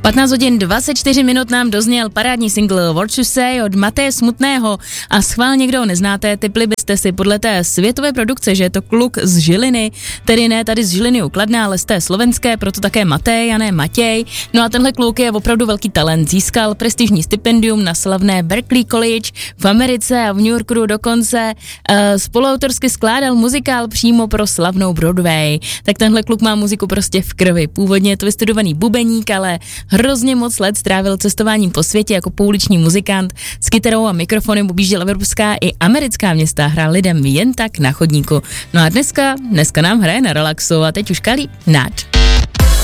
15 hodin 24 minut nám dozněl parádní single What You Say od Mateje Smutného a schválně, kdo ho neznáte, tipli byste si podle té světové produkce, že je to kluk z Žiliny, tedy ne tady z Žiliny u Kladna, ale z té slovenské, proto také Matej a ne Matěj. No a tenhle kluk je opravdu velký talent, získal prestižní stipendium na slavné Berklee College v Americe a v New Yorku dokonce spoluautorsky skládal muzikál přímo pro slavnou Broadway. Tak tenhle kluk má muziku prostě v krvi. Původně je to vystudovaný bubeník, ale hrozně moc let strávil cestováním po světě jako pouliční muzikant, s kytarou a mikrofonem objížděl evropská i americká města, hrál lidem jen tak na chodníku. No a dneska nám hraje na relaxu a teď už kalí Nad.